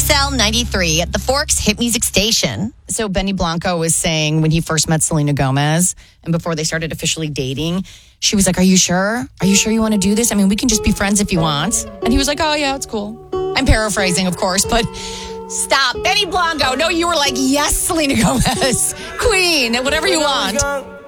XL 93 at the Forks Hit Music Station. So Benny Blanco was saying when he first met Selena Gomez and before they started officially dating, she was like, are you sure? Are you sure you want to do this? I mean, we can just be friends if you want. And he was like, oh, yeah, it's cool. I'm paraphrasing, of course, but stop. Benny Blanco. No, you were like, yes, Selena Gomez. Queen, whatever you want.